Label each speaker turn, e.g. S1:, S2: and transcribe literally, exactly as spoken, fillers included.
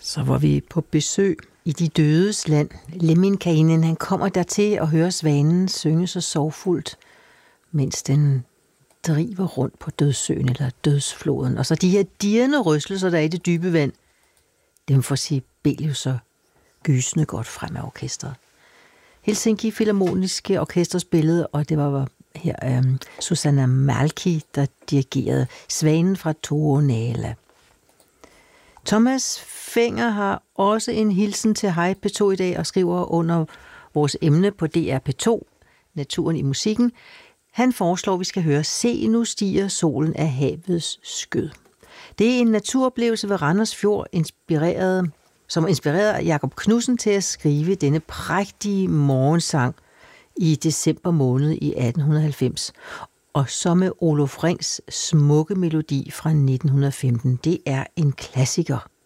S1: Så var vi på besøg i de dødes land. Lemminkainen, han kommer der til at høre svanen synge så sorgfuldt, mens den driver rundt på dødssøen eller dødsfloden. Og så de her dirrende rystelser, der er i det dybe vand, dem får Sibelius så gysende godt frem af orkestret. Helsinki Filharmoniske Orkester spillede, og det var her um, Susanna Malki, der dirigerede Svanen fra Tuonela. Thomas Fenger har også en hilsen til Hej P to i dag og skriver under vores emne på D R P to, Naturen i musikken. Han foreslår, at vi skal høre Se, nu stiger solen af havets skød. Det er en naturoplevelse ved Randers Fjord, inspireret, som inspirerede Jakob Knudsen til at skrive denne prægtige morgensang i december måned i atten halvfems. Og så med Olof Rings smukke melodi fra nitten femten. Det er en klassiker.